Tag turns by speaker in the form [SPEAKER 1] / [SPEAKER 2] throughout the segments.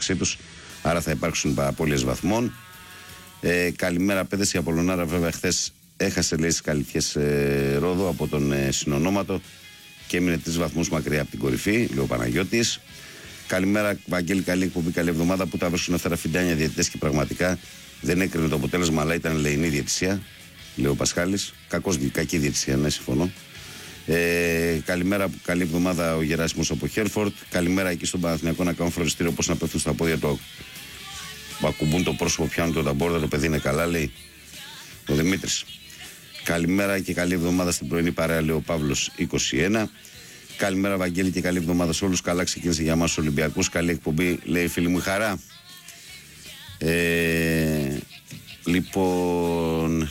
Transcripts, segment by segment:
[SPEAKER 1] μεταξύ τους. Άρα θα υπάρξουν απώλειες βαθμών. Καλημέρα, παιδες. Η Απολλωνάρα, βέβαια, χθες έχασε, λέει, στις Καλυθιές Ρόδο από τον συνονόματο και έμεινε 3 βαθμούς μακριά από την κορυφή, λέει ο Παναγιώτης. Καλημέρα, Βαγγέλη, καλή εκπομπή, καλή εβδομάδα. Που τα βρίσκουν αυτά τα φιντάνια διαιτητές και πραγματικά δεν έκρινε το αποτέλεσμα, αλλά ήταν ελεηνή διαιτησία, λέει ο Πασχάλης. Κακή διαιτησία, ναι, συμφωνώ. Καλημέρα, καλή εβδομάδα ο Γεράσιμος από Χέρφορντ. Καλημέρα εκεί στον Παναθηναϊκό να κάνουν φροντιστήριο, πώς να πέφτουν στα πόδια του. Ακουμπούν το πρόσωπο, πιάνουν το ταμπόρδα, το παιδί είναι καλά, λέει ο Δημήτρης. Καλημέρα και καλή εβδομάδα στην πρωινή παρέα, λέει ο Παύλος 21. Καλημέρα, Βαγγέλη, και καλή εβδομάδα σε όλους. Καλά ξεκίνησε για μας τους Ολυμπιακούς. Καλή εκπομπή, λέει η φίλη μου η Χαρά. Λοιπόν.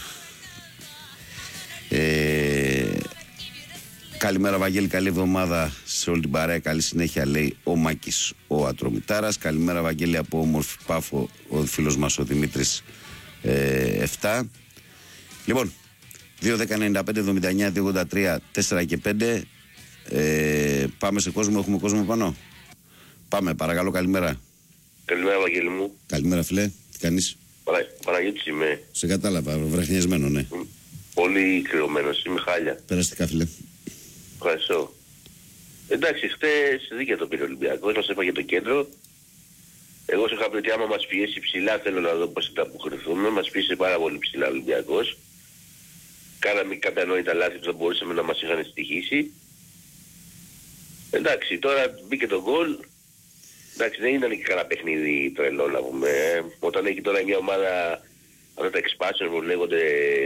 [SPEAKER 1] Καλημέρα, Βαγγέλη, καλή εβδομάδα σε όλη την παρέα. Καλή συνέχεια, λέει ο Μάκης ο Ατρομητάρας. Καλημέρα, Βαγγέλη, από όμορφη Πάφο, ο φίλος μας ο Δημήτρης 7. Λοιπόν, 2-10-95-79, 2-83, 4 και 5. Πάμε σε κόσμο, έχουμε κόσμο πάνω. Πάμε, παρακαλώ, καλημέρα.
[SPEAKER 2] Καλημέρα, Βαγγέλη μου.
[SPEAKER 1] Καλημέρα, φίλε, τι κάνεις?
[SPEAKER 2] Παναγιώτης είμαι.
[SPEAKER 1] Σε κατάλαβα, βραχνιασμένο, ναι.
[SPEAKER 2] Πολύ κρυωμένος, είμαι χάλια.
[SPEAKER 1] Περαστικά, φίλε.
[SPEAKER 2] Ευχαριστώ. Εντάξει, χτες δίκαια το πήρε ο Ολυμπιακός, μας έφαγε το κέντρο. Εγώ σου είχα πει ότι άμα μας πιέσει ψηλά, θέλω να δω πώς θα αποκριθούμε. Μας πίεσε πάρα πολύ ψηλά ο Ολυμπιακός. Κάναμε κατανόητα λάθη που θα μπορούσαμε να μας είχαν στοιχήσει. Εντάξει, τώρα μπήκε το γκολ. Εντάξει, δεν ήταν και κανένα παιχνίδι τρελό να πούμε. Όταν έχει τώρα μια ομάδα, αυτά τα expansion που λέγονται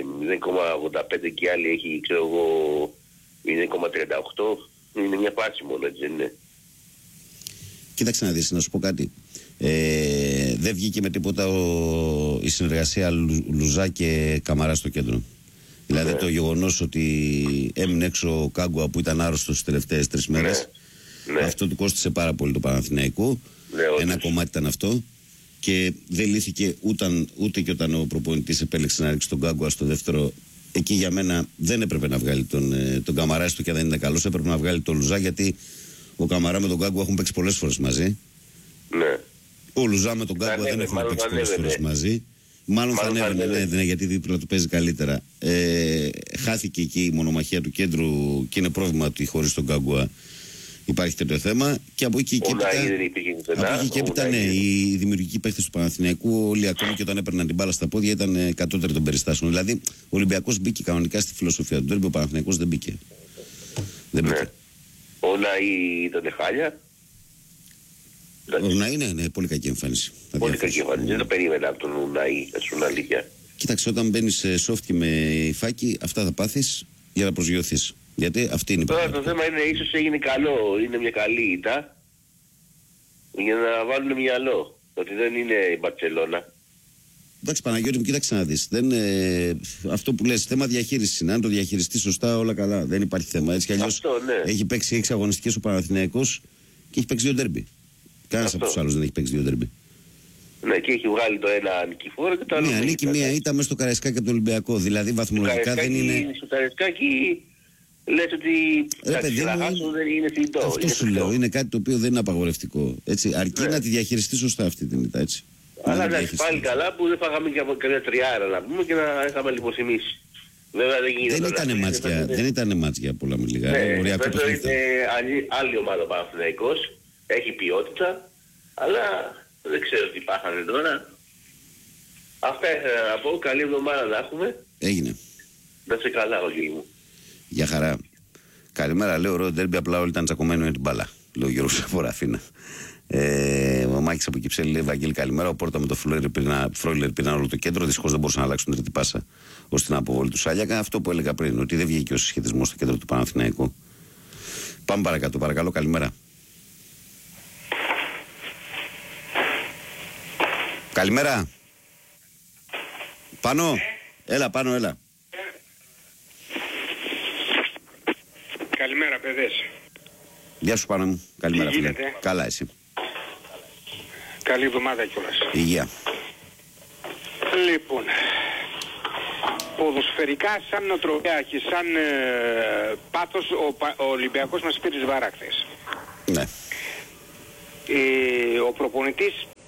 [SPEAKER 2] 0,85 και άλλη έχει, ξέρω εγώ, 0,38, είναι μια φάση μόνο, έτσι δεν είναι?
[SPEAKER 1] Κοίταξε να δεις, να σου πω κάτι. Δεν βγήκε με τίποτα η συνεργασία Λουζά και Καμαρά στο κέντρο. Δηλαδή το γεγονός ότι έμεινε έξω ο Κάγκουα που ήταν άρρωστος τις τελευταίες 3 μέρες, αυτό του κόστησε πάρα πολύ το Παναθηναϊκό. Ένα κομμάτι ήταν αυτό. Και δεν λύθηκε ούτε και όταν ο προπονητής επέλεξε να ρίξει τον Κάγκουα στο δεύτερο. Εκεί για μένα δεν έπρεπε να βγάλει τον Καμαρά, έστω και δεν είναι καλός. Έπρεπε να βγάλει τον Λουζά, γιατί ο Καμαρά με τον Κάγκουα έχουν παίξει πολλές φορές μαζί.
[SPEAKER 2] Ναι.
[SPEAKER 1] Ο Λουζά με τον Κάγκουα δεν έχουν παίξει πολλές φορές μαζί. Μάλλον θα ανέβαινε, γιατί δίπλα του παίζει καλύτερα. Χάθηκε εκεί η μονομαχία του κέντρου και είναι πρόβλημα ότι χωρίς τον Κάγκουα υπάρχει τέτοιο θέμα. Και από εκεί και έπειτα, ναι, οι δημιουργικοί παίχτες του Παναθηναϊκού, όλοι ακόμη και όταν έπαιρναν την μπάλα στα πόδια, ήταν κατώτεροι των περιστάσεων. Δηλαδή, ο Ολυμπιακός μπήκε κανονικά στη φιλοσοφία του ντέρμπι, ο Παναθηναϊκός δεν μπήκε.
[SPEAKER 2] Ο Ναΐ ήταν χάλια.
[SPEAKER 1] Ο Ναΐ είναι πολύ κακή εμφάνιση.
[SPEAKER 2] Πολύ κακή εμφάνιση. Δεν το περίμενα από τον Ναΐ, να σου είναι αλήθεια.
[SPEAKER 1] Κοίταξε, όταν μπαίνεις σε soft και με υφάκι, αυτά θα πάθεις για να προσγειωθείς. Γιατί αυτή είναι η
[SPEAKER 2] Τώρα το θέμα είναι, ίσως έγινε καλό, είναι μια καλή ήττα για να βάλουν μυαλό, ότι δεν είναι η Μπαρτσελώνα.
[SPEAKER 1] Εντάξει, Παναγιώτη μου, κοίταξε να δεις. Αυτό που λες, θέμα διαχείρισης είναι. Αν το διαχειριστεί σωστά, όλα καλά. Δεν υπάρχει θέμα. Έτσι κι αλλιώς έχει παίξει 6 αγωνιστικές ο Παναθηναϊκός και έχει παίξει 2 ντέρμπι. Κανένας από τους άλλους δεν έχει παίξει 2 ντέρμπι.
[SPEAKER 2] Ναι, και έχει βγάλει το ένα νικηφόρο και το άλλο.
[SPEAKER 1] Μία νίκη, μία ήττα μέσα στο Καραϊσκάκι από τον Ολυμπιακό. Δηλαδή βαθμολογικά δεν είναι.
[SPEAKER 2] Στο Καραϊσκάκι λες ότι να χάσουν δεν είναι θητό.
[SPEAKER 1] Αυτό σου λέω. Είναι κάτι το οποίο δεν είναι απαγορευτικό. Έτσι, αρκεί να τη διαχειριστεί σωστά αυτή την ήττα. Έτσι.
[SPEAKER 2] Αλλά εντάξει, πάλι καλά που δεν φάγαμε και από καμιά τριάρα να πούμε και να είχαμε λιποθυμίσει. Βέβαια δεν γίνεται.
[SPEAKER 1] Δεν ήταν μάτια πολλά με λίγα.
[SPEAKER 2] Είναι άλλη ομάδα ο Παναθηναϊκός. Έχει ποιότητα, αλλά δεν ξέρω τι πάθανε τώρα. Αυτά ήθελα να πω. Καλή εβδομάδα να έχουμε.
[SPEAKER 1] Έγινε.
[SPEAKER 2] Να σε καλά, Βαγγέλη μου.
[SPEAKER 1] Γεια χαρά. Καλημέρα, λέω ρο ντέρμπι, απλά όλοι ήταν τσακωμένοι με την μπάλα. Λέω Γιώργος από Ραφίνα. Ο Μάκης από Κυψέλη λέει: Βαγγέλη, καλημέρα. Ο Πόρτα με το Φρόιλερ πήραν όλο το κέντρο. Δυστυχώς δεν μπορούσαν να αλλάξουν τρίτη πάσα ώστε να αποβολή του Σάλιακα. Αυτό που έλεγα πριν, ότι δεν βγήκε ο συσχετισμός στο κέντρο του Παναθηναϊκού. Πάμε παρακάτω, παρακαλώ, καλημέρα. Καλημέρα. Πάνω. Έλα, πάνω, έλα.
[SPEAKER 3] Καλημέρα, παιδες.
[SPEAKER 1] Γεια σου, πάνω μου. Καλημέρα, φίλε. Καλά, εσύ?
[SPEAKER 3] Καλή εβδομάδα κιόλας.
[SPEAKER 1] Υγεία.
[SPEAKER 3] Λοιπόν, ποδοσφαιρικά σαν νοοτροπία και σαν πάθος ο Ολυμπιακός μας πήρε σβάρα χθες.
[SPEAKER 1] Ναι.
[SPEAKER 3] Ο προπονητής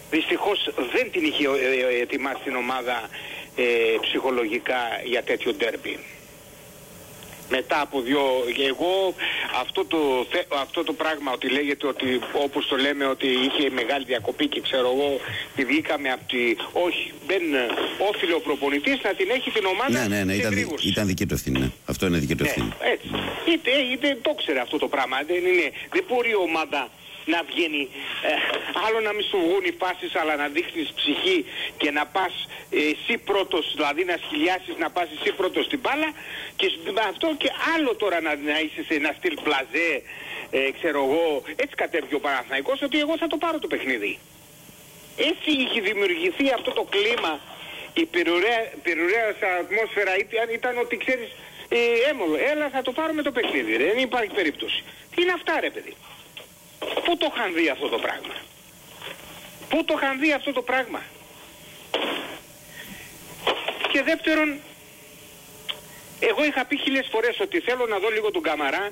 [SPEAKER 3] Δυστυχώς δεν την είχε ετοιμάσει την ομάδα ψυχολογικά για τέτοιο ντέρμπι. Μετά από εγώ αυτό το πράγμα ότι λέγεται ότι όπως το λέμε ότι είχε μεγάλη διακοπή και ξέρω εγώ τη βγήκαμε από τη... Όχι, δεν όφιλε ο προπονητής να την έχει την ομάδα.
[SPEAKER 1] Ναι, ήταν δική του ευθύνη. Ναι. Αυτό είναι δική του ευθύνη.
[SPEAKER 3] Έτσι. Είτε το ξέρει αυτό το πράγμα. Δεν μπορεί η ομάδα να βγαίνει, άλλο να μην σου βγουν οι φάσεις, αλλά να δείχνεις ψυχή και να πας εσύ πρώτος, δηλαδή να σχηλιάσεις να πας εσύ πρώτος στην μπάλα και αυτό, και άλλο τώρα να είσαι σε ένα στυλ πλαζέ, ξέρω εγώ, έτσι κατέβηκε ο Παναθηναϊκός ότι εγώ θα το πάρω το παιχνίδι. Έτσι είχε δημιουργηθεί αυτό το κλίμα, η περιουραία ατμόσφαιρα ήταν ότι ξέρεις, έλα θα το πάρουμε το παιχνίδι, δεν υπάρχει περίπτωση. Τι είναι αυτά ρε παιδί? Πού το είχαν δει αυτό το πράγμα? Πού το είχαν δει αυτό το πράγμα? Και δεύτερον, εγώ είχα πει 1000 φορές ότι θέλω να δω λίγο τον Καμαρά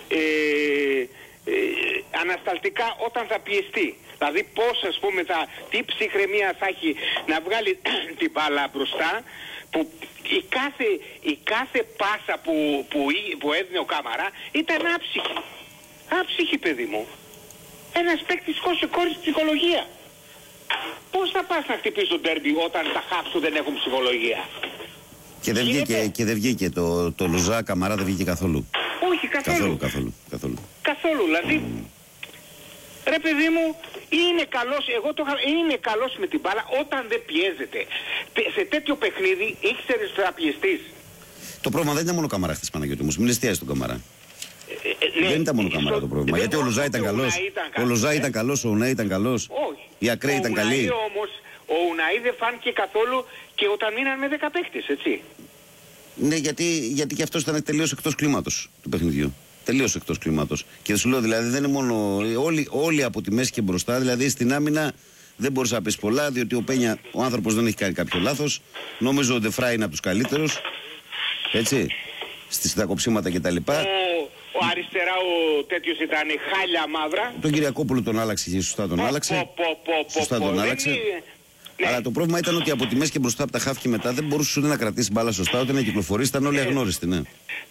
[SPEAKER 3] ανασταλτικά όταν θα πιεστεί. Δηλαδή πώς, ας πούμε, τι ψυχραιμία θα έχει να βγάλει την μπάλα μπροστά, που η κάθε πάσα που έδινε ο Καμαρά ήταν άψυχη. Άψυχη, παιδί μου. Ένας παίκτης χωρίς ψυχολογία. Πώς θα πας να χτυπήσεις τον ντέρμπι όταν τα χαφ σου δεν έχουν ψυχολογία?
[SPEAKER 1] Και δεν βγήκε το Λουζά Καμαρά, δεν βγήκε καθόλου.
[SPEAKER 3] Όχι, καθόλου. Καθόλου, δηλαδή. Ρε παιδί μου, είναι καλός με την μπάλα όταν δεν πιέζεται. Σε τέτοιο παιχνίδι ήξερες ότι θα πιεστείς.
[SPEAKER 1] Το πρόβλημα δεν ήταν μόνο ο Καμαρά χθες, Παναγιώτη μου. Μην εστιάζεις τον Καμαρά. Δεν ήταν μόνο ο Καμαρά το πρόβλημα. Γιατί ο Λουζά ήταν καλός. Ο Λουζά ήταν καλός, ο Ουναή ήταν καλός.
[SPEAKER 3] Όχι.
[SPEAKER 1] Η Ακραία ήταν καλή.
[SPEAKER 3] Όμως ο Ουναή δεν φάνηκε καθόλου και όταν μείναν με 10 παίκτες, έτσι.
[SPEAKER 1] Ναι, γιατί και αυτός ήταν τελείως εκτός κλίματος του παιχνιδιού. Τελείως εκτός κλίματος. Και σου λέω δηλαδή δεν είναι μόνο. Όλοι από τη μέση και μπροστά, δηλαδή στην άμυνα δεν μπορείς να πεις πολλά, διότι ο Πένια, ο άνθρωπος δεν έχει κάνει κάποιο λάθος. Νομίζω ο Ντεφρά είναι από τους καλύτερους. Έτσι. Στις δακοψίματα κτλ.
[SPEAKER 3] Ο αριστερά ο τέτοιος ήταν χάλια μαύρα.
[SPEAKER 1] Τον Κυριακόπουλο τον άλλαξε και σωστά τον άλλαξε. Σωστά τον άλλαξε. Ναι. Αλλά το πρόβλημα ήταν ότι από τη μέση και μπροστά από τα χάφ και μετά δεν μπορούσε ούτε να κρατήσει μπάλα σωστά, ούτε να κυκλοφορήσει, ήταν όλοι αγνώριστοι, ναι.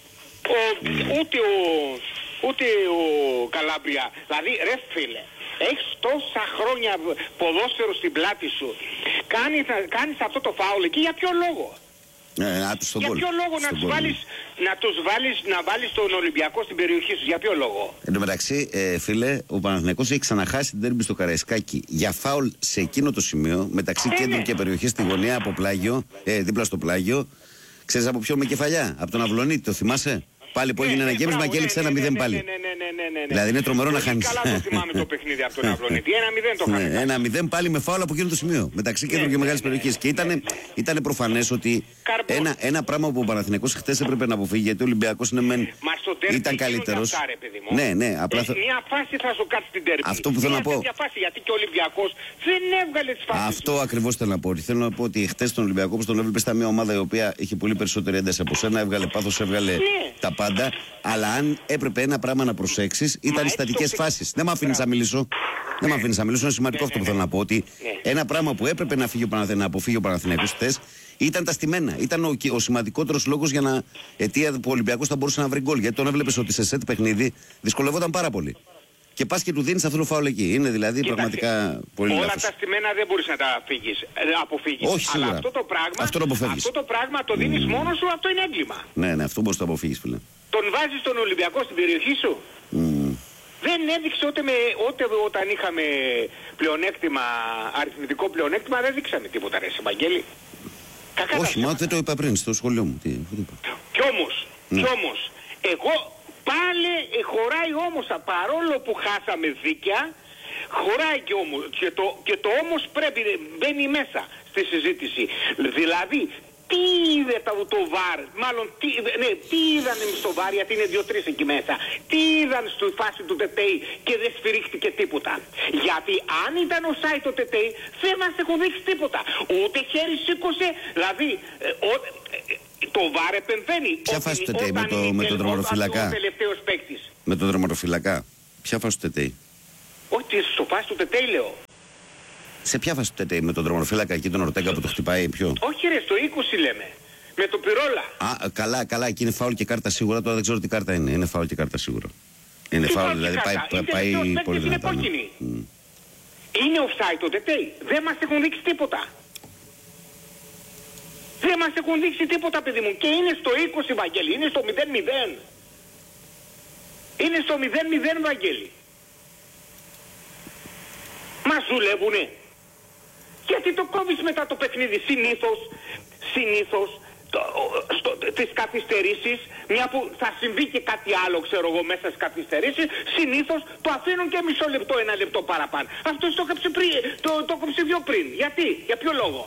[SPEAKER 3] Ούτε ο Καλάμπρια. Δηλαδή, ρε φίλε, έχεις τόσα χρόνια ποδόσφαιρο στην πλάτη σου. Κάνεις αυτό το φάουλ εκεί για ποιο λόγο? Για ποιο λόγο να βάλεις τον Ολυμπιακό στην περιοχή σου? Για ποιο λόγο?
[SPEAKER 1] Εν τω μεταξύ, φίλε, ο Παναθηναϊκός έχει ξαναχάσει την ντέρμπι στο Καραϊσκάκι για φάουλ σε εκείνο το σημείο, μεταξύ κέντρου και περιοχής στη γωνία από πλάγιο, δίπλα στο πλάγιο. Ξέρεις από ποιο? Με κεφαλιά, από τον Αυλονίτη, το θυμάσαι? Πάλι που έγινε ένα γέμισμα και έληξε 1-0 πάλι. Δηλαδή είναι τρομερό να χάνεις.
[SPEAKER 3] Καλά το θυμάμαι το παιχνίδι από τον Αυλονίτη. 1-0 το χάνει.
[SPEAKER 1] 1-0 πάλι με φάουλ από εκείνο το σημείο. Μεταξύ κέντρου και μεγάλης περιοχής. Και ήταν προφανές ότι ένα πράγμα που ο Παναθηναϊκός χτες έπρεπε να αποφύγει, γιατί ο Ολυμπιακός ήταν καλύτερος. Ναι, απλά.
[SPEAKER 3] Μια φάση θα σου κάτσει την τέρμη.
[SPEAKER 1] Αυτό που θέλω να πω.
[SPEAKER 3] Γιατί και ο Ολυμπιακός δεν έβγαλε τις φάσεις.
[SPEAKER 1] Αυτό ακριβώς θέλω να πω. Θέλω να πω ότι χτες τον Ολυμπιακό, όπως τον έβλεπες, ήταν μια ομάδα η οποία είχε πολύ περισσότερη ένταση από σένα, έβγαλε πάθος, έβγαλε τα πάντα. Αλλά αν έπρεπε ένα πράγμα να προσέξεις, ήταν οι στατικές φάσεις. Δεν με αφήνεις να μιλήσω. Είναι σημαντικό αυτό που θέλω να πω. Ότι ένα πράγμα που έπρεπε να αποφύγει ο Παναθηναϊκός χτες ήταν τα στημένα. Ήταν ο σημαντικότερος λόγος για να αιτία που ο Ολυμπιακός θα μπορούσε να βρει γκολ. Γιατί τον έβλεπες ότι σε σετ παιχνίδι δυσκολευόταν πάρα πολύ. Και πας και του δίνεις αυτό το φάουλ εκεί. Είναι δηλαδή πραγματικά πολύ λάθος.
[SPEAKER 3] Όλα τα στημένα δεν μπορείς να τα αποφύγεις.
[SPEAKER 1] Όχι, σίγουρα.
[SPEAKER 3] Αλλά αυτό το πράγμα το δίνεις μόνος σου, αυτό είναι έγκλημα.
[SPEAKER 1] Ναι, αυτό μπορείς να το αποφύγεις, φίλε.
[SPEAKER 3] Τον βάζεις τον Ολυμπιακό στην περιοχή σου. Δεν έδειξε ούτε όταν είχαμε αριθμητικό πλεονέκτημα, δεν δείξαμε τίποτα, ρε Βαγγέλη.
[SPEAKER 1] Όχι, μα δεν το είπα πριν στο σχολείο μου.
[SPEAKER 3] Κι όμως, εγώ πάλι χωράει όμως, παρόλο που χάσαμε δίκαια, χωράει και το όμως πρέπει, μπαίνει μέσα στη συζήτηση. Δηλαδή, τι είδε το βαρ, μάλλον τι είδαν στο βαρ, γιατί είναι 2-3 εκεί μέσα. Τι είδαν στη φάση του Τετέι και δεν σφυρίχτηκε τίποτα. Γιατί αν ήταν ο Σάι το Τετέι δεν μας έχουν δείξει τίποτα. Ούτε χέρι σήκωσε, δηλαδή το βαρ επεμβαίνει.
[SPEAKER 1] Ποια φάση του Τετέι, με τον δρομοροφυλακά? Με τον δρομοροφυλακά. Ποια φάση του Τετέι?
[SPEAKER 3] Όχι, στο φάση του Τετέι λέω.
[SPEAKER 1] Σε ποια φάση του Τετέι, με τον τερματοφύλακα εκεί, τον Ορτέγκα που το χτυπάει, ποιο?
[SPEAKER 3] Όχι ρε, στο 20 λέμε. Με το Πυρόλα.
[SPEAKER 1] Α, καλά, εκεί είναι φάουλ και κάρτα σίγουρα. Τώρα δεν ξέρω τι κάρτα είναι. Είναι φάουλ και κάρτα σίγουρα. Είναι φάουλ, δηλαδή πάει πολύ δυνατά.
[SPEAKER 3] Είναι offside το Τετέι. Δεν μας έχουν δείξει τίποτα. Δεν μας έχουν δείξει τίποτα, παιδί μου. Και είναι στο 20, Βαγγέλη. Είναι στο 0-0. Είναι στο 0-0, Βαγγέλη. Μας δουλεύουνε. Γιατί το κόβεις μετά το παιχνίδι? Συνήθως τις καθυστερήσεις, μια που θα συμβεί και κάτι άλλο, ξέρω εγώ, μέσα στις καθυστερήσεις, συνήθως το αφήνουν και μισό λεπτό, ένα λεπτό παραπάνω. Αυτός το έκοψε πιο πριν. Γιατί? Για ποιο λόγο?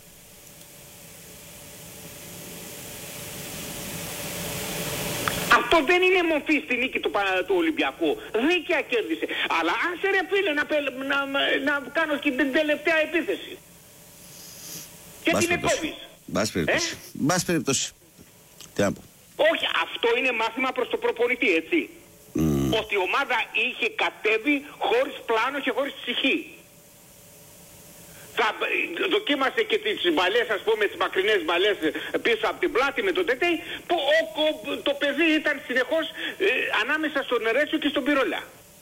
[SPEAKER 3] Αυτό δεν είναι μορφή στη νίκη του Ολυμπιακού. Δίκαια κέρδισε. Αλλά άσε ρε φίλε να κάνω και την τελευταία επίθεση. Και την εκόβεις.
[SPEAKER 1] Μπας περιπτώσει. Τι να πω.
[SPEAKER 3] Όχι, αυτό είναι μάθημα προς το προπονητή, έτσι. Ότι η ομάδα είχε κατέβει χωρίς πλάνο και χωρίς ψυχή. Δοκίμασε και τις μπαλές, ας πούμε, τις μακρινές μπαλές πίσω από την πλάτη με τον Τετέι, που το παιδί ήταν συνεχώς ανάμεσα στον Ερέσιο και στον Πυρόλα.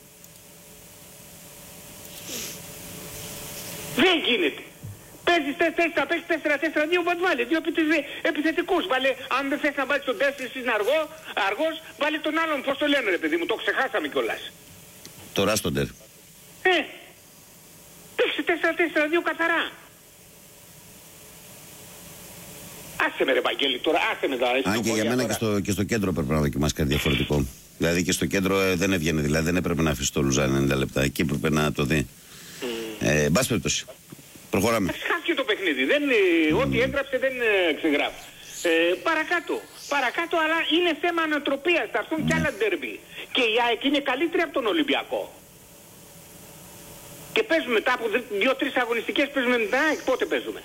[SPEAKER 3] Δεν γίνεται. Παίζεις 4-4-2, βάλε δύο επιθετικούς. Βάλε, αν δεν θες να βάλεις τον 4 εσύ είναι αργός, βάλε τον άλλον, πώς το λένε ρε παιδί μου, το ξεχάσαμε κιόλας.
[SPEAKER 1] Το Ράστοντερ.
[SPEAKER 3] Παίξει 4-4-2 καθαρά. Άσε με ρε Βαγγέλη τώρα, άσε με τώρα.
[SPEAKER 1] Αν και για μένα και στο κέντρο πρέπει να δοκιμάσει κάτι διαφορετικό. Δηλαδή και στο κέντρο δεν έβγαινε, δηλαδή δεν έπρεπε να αφήσει το Λουζάν 90 λεπτά. Εκεί έπρεπε να το δει. Μπας περιπτώσει. Προχωράμε.
[SPEAKER 3] Χάθηκε το παιχνίδι. Ό,τι έγραψε δεν ξεγράφει. Παρακάτω, αλλά είναι θέμα ανατροπίας. Θα έρθουν κι άλλα ντέρμπι. Και η ΑΕΚ είναι καλύτερη από τον Ολυμπιακό. Και παίζουμε μετά από 2-3 αγωνιστικές, παίζουμε με την ΑΕΚ. Πότε παίζουμε?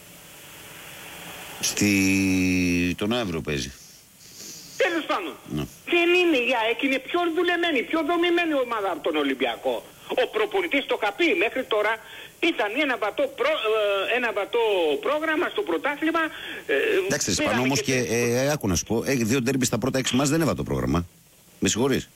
[SPEAKER 1] Τον Νοέμβριο παίζει.
[SPEAKER 3] Τέλος πάντων. Δεν είναι η ΑΕΚ, είναι πιο δουλεμένη, πιο δομημένη ομάδα από τον Ολυμπιακό. Ο προπονητής το είχα πει μέχρι τώρα, ήταν ένα βατό πρόγραμμα στο πρωτάθλημα.
[SPEAKER 1] Εντάξει, Σπανό όμως και άκου να σου πω, 2 ντέρμπι στα πρώτα 6 μας δεν είναι βατό πρόγραμμα. Με συγχωρείς.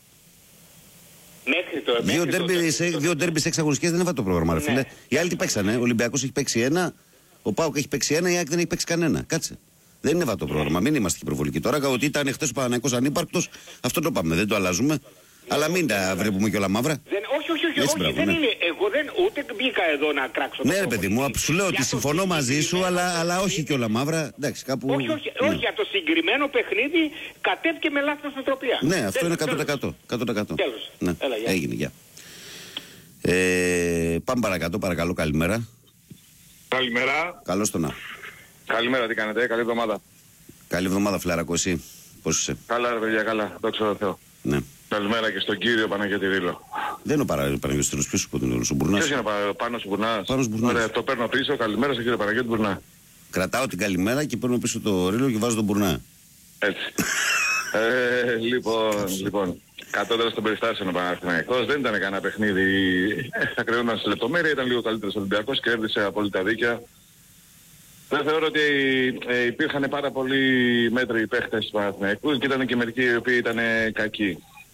[SPEAKER 1] Δύο ντέρμπι σε 6 αγωνιστικές δεν είναι βατό πρόγραμμα, ρε φίλε. Οι άλλοι τι παίξανε, ο Ολυμπιακός έχει παίξει 1, ο ΠΑΟΚ έχει παίξει 1, η ΑΕΚ δεν έχει παίξει κανένα. Κάτσε. Δεν είναι βατό πρόγραμμα, μην είμαστε και υπερβολικοί. Τώρα ότι ήταν χθες ο Παναθηναϊκός ανύπαρκτος, αυτό το πάμε, δεν το αλλάζουμε. Αλλά μην τα βλέπουμε κιόλα μαύρα.
[SPEAKER 3] Όχι, δεν είναι. Εγώ ούτε μπήκα εδώ να κράξω.
[SPEAKER 1] Ναι, ρε παιδί μου, σου λέω ότι συμφωνώ μαζί σου, αλλά όχι κιόλα μαύρα. Εντάξει, κάπου.
[SPEAKER 3] Όχι, για το συγκεκριμένο παιχνίδι κατέβηκε με λάθος νοοτροπία.
[SPEAKER 1] Ναι, αυτό είναι 100%.
[SPEAKER 3] Τέλος.
[SPEAKER 1] Ναι, έγινε, γεια. Πάμε παρακάτω, παρακαλώ, καλημέρα.
[SPEAKER 4] Καλημέρα.
[SPEAKER 1] Καλώς το να.
[SPEAKER 4] Καλημέρα, τι κάνετε, καλή εβδομάδα.
[SPEAKER 1] Καλή εβδομάδα, Φιλαράκο, εσύ. Πώς είσαι?
[SPEAKER 4] Καλά, ρε παιδιά, καλά. Δόξα τω Θεώ.
[SPEAKER 1] Ναι.
[SPEAKER 4] Καλημέρα και στον κύριο Παναγιώτη Ρήλο.
[SPEAKER 1] Δεν είναι ο Παναγιώτης Ρήλος, ποιος σου πω τον ο Μπουρνάς.
[SPEAKER 4] Ποιος είναι ο Πάνος Μπουρνάς?
[SPEAKER 1] Πάνος Μπουρνάς.
[SPEAKER 4] Ωραία, το παίρνω πίσω. Καλημέρα στον κύριο Παναγιώτη Μπουρνά.
[SPEAKER 1] Κρατάω την καλημέρα και παίρνω πίσω το Ρήλο και βάζω τον Μπουρνά.
[SPEAKER 4] Έτσι. Λοιπόν, κατώτερα των περιστάσεων ο Παναθηναϊκός. Δεν ήταν κανένα παιχνίδι, θα κρίνονταν σε λεπτομέρεια, ήταν λίγο καλύτερος Ολυμπιακός, κέρδισε απόλυτα δίκαια. Δεν θεωρώ ότι υπήρχαν πάρα πολλοί μέτροι παίχτες του Παναθηναϊκού και ήταν και μερικοί οι οποίοι ήταν κακοί.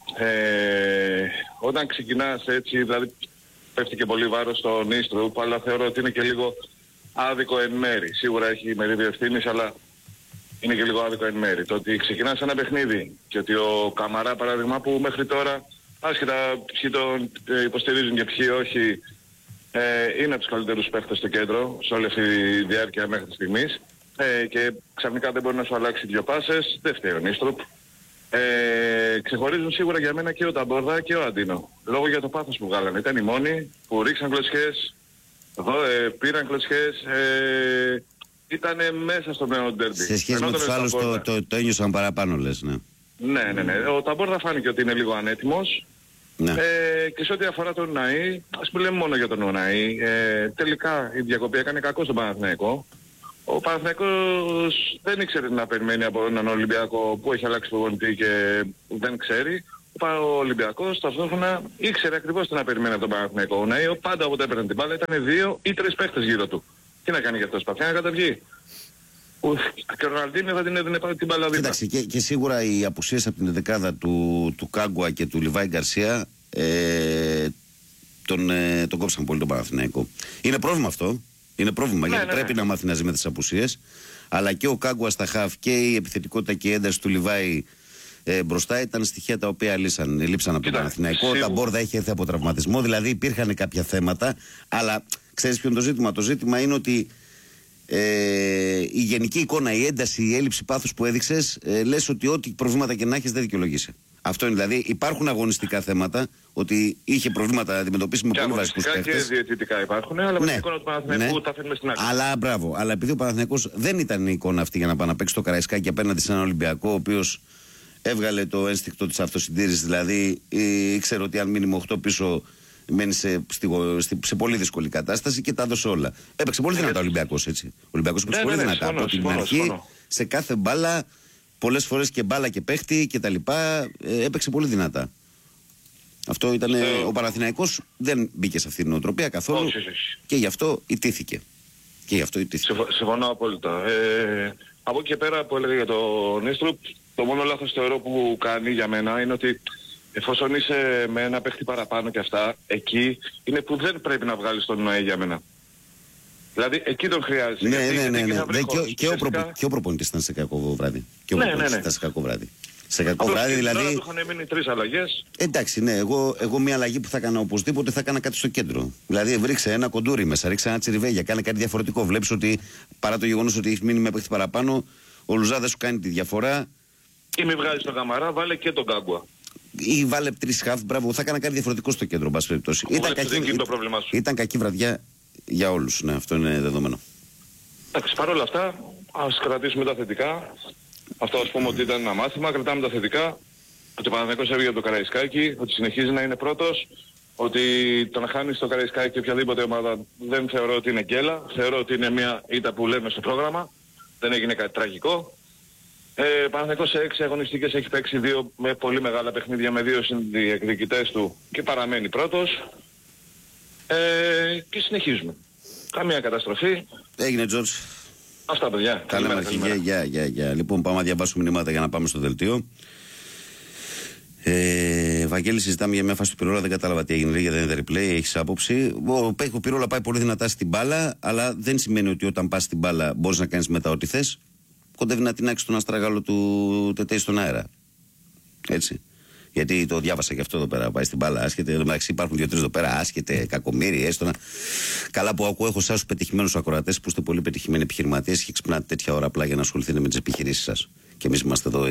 [SPEAKER 4] Όταν ξεκινάς έτσι, δηλαδή πέφτει και πολύ βάρος στον Ίστρουπ, αλλά θεωρώ ότι είναι και λίγο άδικο εν μέρη. Σίγουρα έχει μερίδιο ευθύνης, αλλά είναι και λίγο άδικο εν μέρη. Το ότι ξεκινάς ένα παιχνίδι και ότι ο Καμαρά, παράδειγμα, που μέχρι τώρα, άσχετα ποιοι τον υποστηρίζουν και ποιοι όχι, είναι από τους καλύτερους παίχτες στο κέντρο σε όλη αυτή τη διάρκεια μέχρι στιγμής, και ξαφνικά δεν μπορεί να σου αλλάξει 2 πάσες, δεν φταίει ο Νίστρουπ. Ξεχωρίζουν σίγουρα για μένα και ο Ταμπόρδα και ο Αντίνο. Λόγω για το πάθος που βγάλανε. Ήταν οι μόνοι που ρίξαν κλωτσιές, πήραν κλωτσιές, ήταν μέσα στο νέο ντέρμπι.
[SPEAKER 1] Σε σχέση με τους άλλους το ένιωσαν παραπάνω, λες, ναι.
[SPEAKER 4] Ναι. Ο Ταμπόρδα φάνηκε ότι είναι λίγο ανέτοιμος.
[SPEAKER 1] Ναι.
[SPEAKER 4] Και σε ό,τι αφορά τον Ουναή, ας μιλάμε μόνο για τον Ουναή, τελικά η διακοπή έκανε κακό στον Παναθηναϊκό. Ο Παναθηναϊκός δεν ήξερε να περιμένει από έναν Ολυμπιακό που έχει αλλάξει προπονητή και δεν ξέρει. ο Ολυμπιακός ταυτόχρονα ήξερε ακριβώς τι να περιμένει από τον Παναθηναϊκό. Ο Ναΐο πάντα όποτε έπαιρνε την μπάλα ήταν 2 ή 3 παίχτες γύρω του. Τι να κάνει γι' αυτό, σπαθιά να καταβγεί. Και ο Ροναλντίνιο θα την έδινε την μπάλα δίπλα.
[SPEAKER 1] Εντάξει, και σίγουρα οι απουσίες από την δεκάδα του Κάγκουα και του Λιβάη Γκαρσία τον κόψαν πολύ τον Παναθηναϊκό. Είναι πρόβλημα αυτό. Είναι πρόβλημα γιατί πρέπει να μάθει να ζει με τις απουσίες. Αλλά και ο Κάγκουα στα χαφ και η επιθετικότητα και η ένταση του Λιβάη μπροστά ήταν στοιχεία τα οποία λείψαν από τον Παναθηναϊκό. Τα Μπόρδα είχε έρθει από τραυματισμό, δηλαδή υπήρχαν κάποια θέματα. Αλλά ξέρεις ποιο είναι το ζήτημα? Το ζήτημα είναι ότι η γενική εικόνα, η ένταση, η έλλειψη πάθους που έδειξες, λες ότι ό,τι προβλήματα και να έχεις δεν δικαιολογείσαι. Αυτό είναι, δηλαδή υπάρχουν αγωνιστικά θέματα, ότι είχε προβλήματα να αντιμετωπίσει με πολύ βασικούς παίχτες.
[SPEAKER 4] Και διαιτητικά υπάρχουν, αλλά με την εικόνα του Παναθηναϊκού τα αφήνουμε στην άκρη.
[SPEAKER 1] Αλλά μπράβο, αλλά επειδή ο Παναθηναϊκός δεν ήταν η εικόνα αυτή για να πάει να παίξει το Καραϊσκάκι απέναντι σε έναν Ολυμπιακό, ο οποίος έβγαλε το ένστικτο της αυτοσυντήρησης, δηλαδή ήξερε ότι αν μείνει με 8 πίσω μένει σε πολύ δύσκολη κατάσταση και τα έδωσε όλα. Έπαιξε πολύ δυνατά ο Ολυμπιακός, έτσι. Ο Ολυμπιακός έπαιξε πολύ δυνατά από την αρχή, σε κάθε μπάλα, πολλές φορές και μπάλα και παίχτη και τα λοιπά, έπαιξε πολύ δυνατά. Αυτό ήταν. Ο Παναθηναϊκός δεν μπήκε σε αυτή την νοοτροπία καθόλου.
[SPEAKER 4] Όχι.
[SPEAKER 1] Και γι' αυτό ιτήθηκε.
[SPEAKER 4] Συμφωνώ απόλυτα. Από εκεί και πέρα που έλεγα για τον Νίστρουπ, το μόνο λάθος θεωρώ που κάνει για μένα είναι ότι εφόσον είσαι με ένα παίχτη παραπάνω και αυτά, εκεί είναι που δεν πρέπει να βγάλεις τον ΝΟΕ για μένα. Δηλαδή εκεί τον χρειάζεται.
[SPEAKER 1] Ναι. Και ο προπονητής ήταν σε κακό βράδυ. Και ο προπονητής ήταν σε κακό βράδυ. Σε κακό βράδυ, δηλαδή.
[SPEAKER 4] Τώρα του είχαν μείνει 3 αλλαγές.
[SPEAKER 1] Εντάξει, ναι, εγώ μια αλλαγή που θα έκανα οπωσδήποτε θα έκανα κάτι στο κέντρο. Δηλαδή, βρίξε ένα κοντούρι μέσα, ρίξε ένα τσιριβέγια, κάνε κάτι διαφορετικό. Βλέπεις ότι παρά το γεγονός ότι έχει μείνει με παίχτη παραπάνω, ο Λουζά δεν σου κάνει τη διαφορά.
[SPEAKER 4] Ή μη βγάζεις τον Καμαρά, βάλε και τον Κάγκουα.
[SPEAKER 1] Ή βάλε 3 χαφ, μπράβο, θα έκανα κάτι διαφορετικό στο κέντρο, εν πάση περιπτώσει. Ήταν κακή βραδιά για όλους, ναι, αυτό είναι δεδομένο.
[SPEAKER 4] Εντάξει, παρόλα αυτά, ας κρατήσουμε τα θετικά. Αυτό ας πούμε ότι ήταν ένα μάθημα, κρατάμε τα θετικά. Ότι ο Παναθηναϊκός έβγαινε από το Καραϊσκάκι, ότι συνεχίζει να είναι πρώτος, ότι το να χάνεις το Καραϊσκάκι οποιαδήποτε ομάδα δεν θεωρώ ότι είναι γκέλα, θεωρώ ότι είναι μια ήττα που λέμε στο πρόγραμμα, δεν έγινε κάτι τραγικό. Ο Παναθηναϊκός σε 6 αγωνιστικές έχει παίξει 2 με πολύ μεγάλα παιχνίδια με 2 συνδιεκδικητές του και παραμένει πρώτος. Και συνεχίζουμε. Καμία καταστροφή.
[SPEAKER 1] Έγινε, Τζορτζ.
[SPEAKER 4] Αυτά, παιδιά.
[SPEAKER 1] Καλημέρα. Γεια. Λοιπόν, πάμε να διαβάσουμε μηνύματα για να πάμε στο δελτίο. Βαγγέλη, συζητάμε για μια φάση του Πυρόλα. Δεν κατάλαβα τι έγινε, γιατί δεν είναι replay. Έχεις άποψη? Ο Πυρόλα πάει πολύ δυνατά στην μπάλα, αλλά δεν σημαίνει ότι όταν πας στην μπάλα μπορείς να κάνεις μετά ό,τι θες. Κοντεύει να τεινάξει τον αστράγαλο του Τετέι στον αέρα. Έτσι. Γιατί το διάβασα και αυτό εδώ πέρα. Πάει στην μπάλα, άσχεται. Εδώ μεταξύ υπάρχουν 2-3 εδώ πέρα, άσχεται, κακομοίρι, έστω. Καλά που ακούω, έχω εσάς τους πετυχημένους ακροατές που είστε πολύ πετυχημένοι επιχειρηματίες και ξυπνάτε τέτοια ώρα απλά για να ασχοληθείτε με τις επιχειρήσεις σας. Και εμείς είμαστε εδώ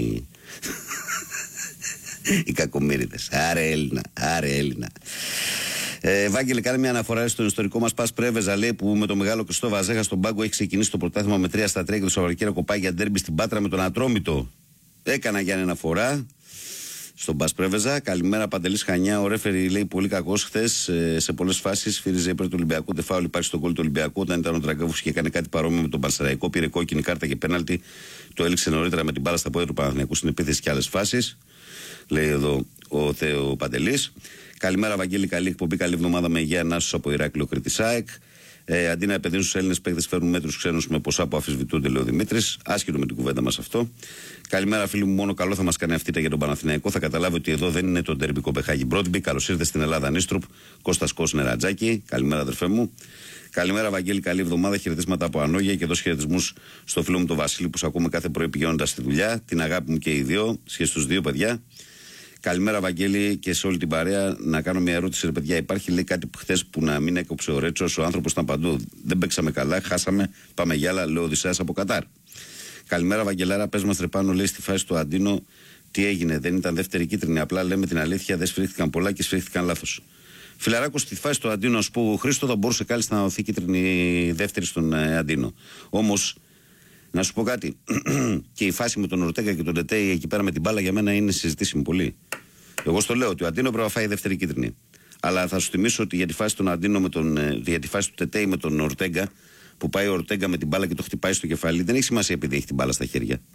[SPEAKER 1] οι κακομοίριδες. Άρε Έλληνα. Βάγγελε, κάνει μια αναφορά στον ιστορικό μας Πας Πρέβεζα, λέει, που με το μεγάλο Χριστό Βαζέχα στον πάγκο έχει ξεκινήσει το πρωτάθλημα με 3 στα 3 και το Σαββατοκύριακο πάει για ντέρμπι στην Πάτρα με τον Ατρόμητο. Έκανα για αναφορά στον Πας Πρέβεζα. Καλημέρα, Παντελής Χανιά. Ο ρέφερη, λέει, πολύ κακός χθες σε πολλές φάσεις. Φύριζε υπέρ του Ολυμπιακού. Τεφάουλ υπάρχει στον γκολ του Ολυμπιακού. Όταν ήταν ο Τραγκόφος και έκανε κάτι παρόμοιο με τον Πανσεραϊκό, πήρε κόκκινη κάρτα και πέναλτι. Το έληξε νωρίτερα με την μπάλα στα πόδια του Παναθηναϊκού στην επίθεση και άλλες φάσεις. Λέει εδώ ο Θέο Παντελής. Καλημέρα, Βαγγέλη. Καλή εκπομπή. Καλή εβδομάδα με υγεία. Νάσος από Ηράκλειο Κρήτης ΑΕΚ. Αντί να επενδύσουν στους Έλληνες παίκτες, φέρνουν μέτρους ξένους με ποσά που αμφισβητούνται, λέει ο Δημήτρης. Άσχετο με την κουβέντα μας αυτό. Καλημέρα, φίλοι μου. Μόνο καλό θα μας κάνει αυτή για τον Παναθηναϊκό. Θα καταλάβει ότι εδώ δεν είναι το ντέρμπι Κοπεχάγη Μπρόντμπι. Καλώς ήρθατε στην Ελλάδα, Νίστρουπ. Κώστας Κώσνε Ρατζάκη. Καλημέρα, αδερφέ μου. Καλημέρα, Βαγγέλη. Καλή εβδομάδα. Χαιρετίσματα από Ανόγια και δώσω χαιρετισμούς στο φίλο μου τον Βασίλη που ακούμε κάθε πρωί πηγαίνοντας στη δουλειά. Την αγάπη μου και οι δύο, σχέση στους δύο παιδιά. Καλημέρα, Βαγγέλη, και σε όλη την παρέα. Να κάνω μια ερώτηση, ρε παιδιά. Υπάρχει, λέει, κάτι χθες που να μην έκοψε ο Ρέτσος? Ο άνθρωπος ήταν παντού. Δεν παίξαμε καλά, χάσαμε. Πάμε για άλλα, λέω Οδυσσέας από Κατάρ. Καλημέρα, Βαγγελάρα. Πες μας, τρεπάνω, λέει, στη φάση του Αντίνο τι έγινε. Δεν ήταν δεύτερη κίτρινη. Απλά λέμε την αλήθεια, δεν σφίχτηκαν πολλά και σφίχτηκαν λάθος. Φιλαράκο, στη φάση του Αντίνο, α πούμε, ο Χρήστο θα μπορούσε κάλλιστα να δοθεί κίτρινη δεύτερη στον Αντίνο. Όμως, να σου πω κάτι. Και η φάση με τον Ορτέγκα και τον Τετέι εκεί πέρα με την μπάλα για μένα είναι συζητήσιμη πολύ. Εγώ στο λέω ότι ο Αντίνο πρέπει να φάει δεύτερη κίτρινη. Αλλά θα σου θυμίσω ότι για τη φάση του Αντίνο για τη φάση του Τετέι με τον Ορτέγκα, που πάει ο Ορτέγκα με την μπάλα και το χτυπάει στο κεφάλι, δεν έχει σημασία επειδή έχει την μπάλα στα χέρια.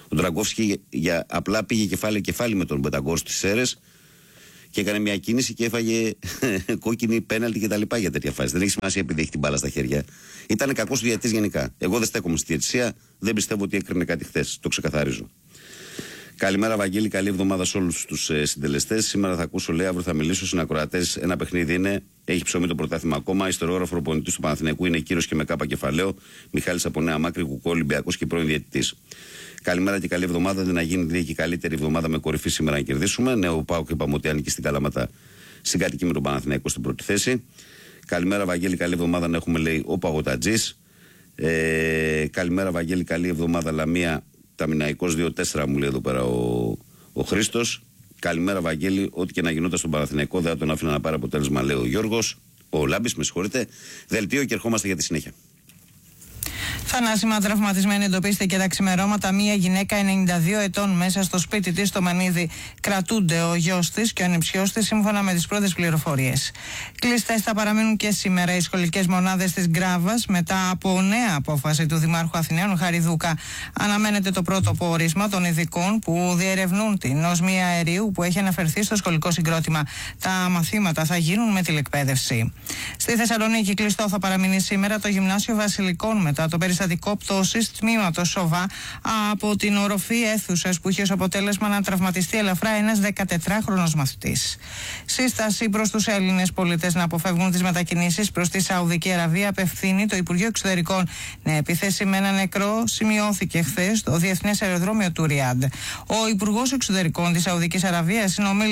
[SPEAKER 1] Ο Ντραγκόφσκι απλά πήγε κεφάλι με τον Μπεταγκόρ στις Σέρρες και έκανε μια κίνηση και έφαγε κόκκινη, πέναλτι κτλ. Για τέτοια φάση. Δεν έχει σημασία επειδή έχει την μπάλα στα χέρια. Ήταν κακός διαιτητής γενικά. Εγώ δεν στέκομαι στη διαιτησία, δεν πιστεύω ότι έκρινε κάτι χθες. Το ξεκαθαρίζω. Καλημέρα, Βαγγέλη. Καλή εβδομάδα σε όλους τους συντελεστές. Σήμερα θα ακούσω, λέει, αύριο θα μιλήσω. Συνακροατές, ένα παιχνίδι είναι. Έχει ψωμί το πρωτάθλημα ακόμα. Ιστοριόγραφο προπονητής του Παναθηναϊκού είναι Κύριος και με κάπα κεφαλαίο. Μιχάλης από Νέα Μάκρη, Κουκό, Ολυμπιακός και πρώην διαιτητής. Καλημέρα και καλή εβδομάδα. Δεν να γίνει και καλύτερη εβδομάδα με κορυφή σήμερα να κερδίσουμε. Ναι, ο ΠΑΟΚ είπαμε ότι ανήκει στην Καλαμάτα, συγκάτοικη με τον Παναθηναϊκό στην πρώτη θέση. Καλημέρα, Βαγγέλη. Καλή εβδομάδα να έχουμε, λέει, ο Παγωτατζής. Καλημέρα, Βαγγέλη. Καλή εβδομάδα, Λαμία. Ταμιναϊκός 2-4 μου λέει εδώ πέρα ο Χρήστος. Καλημέρα, Βαγγέλη. Ό,τι και να γινόταν στον Παναθηναϊκό δεν θα τον άφηνα να πάρει αποτέλεσμα, λέει ο Γιώργος. Ο Λάμπης, με συγχωρείτε. Δελτίο και ερχόμαστε για τη συνέχεια.
[SPEAKER 5] Θανάσιμα τραυματισμένη εντοπίστηκε τα ξημερώματα μία γυναίκα 92 ετών μέσα στο σπίτι της στο Μανίδι. Κρατούνται ο γιος της και ο νηψιός της σύμφωνα με τις πρώτες πληροφορίες. Κλειστές θα παραμείνουν και σήμερα οι σχολικές μονάδες της Γκράβας μετά από νέα απόφαση του Δημάρχου Αθηναίων Χαριδούκα. Αναμένεται το πρώτο πόρισμα των ειδικών που διερευνούν την οσμία αερίου που έχει αναφερθεί στο σχολικό συγκρότημα. Τα μαθήματα θα γίνουν με τηλεκπαίδευση. Στη Θεσσαλονίκη κλειστό θα παραμείνει σήμερα το Γυμνάσιο Βασιλικών μετά το περιστατικό πτώσης τμήματος Σοβά από την οροφή αίθουσας που είχε ως αποτέλεσμα να τραυματιστεί ελαφρά ένας 14χρονος μαθητής. Σύσταση προς τους Έλληνες πολίτες να αποφεύγουν τις μετακινήσεις προς τη Σαουδική Αραβία απευθύνει το Υπουργείο Εξωτερικών. Ναι, επίθεση με ένα νεκρό σημειώθηκε χθες στο Διεθνές Αεροδρόμιο του Ριάντ. Ο Υπουργός Εξωτερικών της Σαουδικής Αραβίας συνομίλησε